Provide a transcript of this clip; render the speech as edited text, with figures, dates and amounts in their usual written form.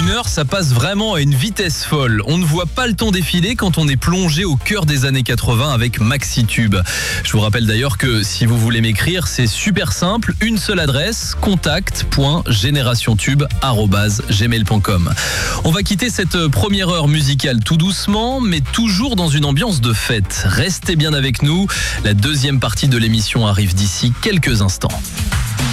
Une heure, ça passe vraiment à une vitesse folle. On ne voit pas le temps défiler quand on est plongé au cœur des années 80 avec MaxiTube. Je vous rappelle d'ailleurs que si vous voulez m'écrire, c'est super simple. Une seule adresse, contact.generationtube@gmail.com. On va quitter cette première heure musicale tout doucement, mais toujours dans une ambiance de fête. Restez bien avec nous. La deuxième partie de l'émission arrive d'ici quelques instants.